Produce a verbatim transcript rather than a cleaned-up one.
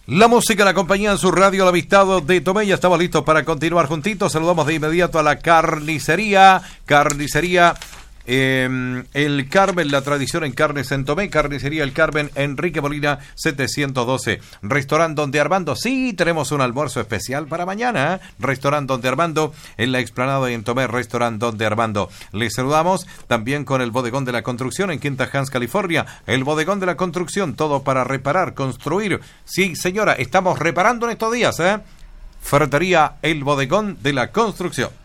La música, la compañía en su radio, el avistado de Tomé. Ya estamos listos para continuar juntitos. Saludamos de inmediato a la carnicería. Carnicería eh, El Carmen, la tradición en carnes en Tomé. Carnicería El Carmen, Enrique Molina setecientos doce. Restaurante Donde Armando. Sí, tenemos un almuerzo especial para mañana. ¿eh? Restaurante Donde Armando, en la explanada y en Tomé. Restaurante Donde Armando. Les saludamos también con el Bodegón de la Construcción en Quinta Hans, California. El Bodegón de la Construcción, todo para reparar, construir. Sí, señora, estamos reparando en estos días, ¿eh? Ferretería El Bodegón de la Construcción.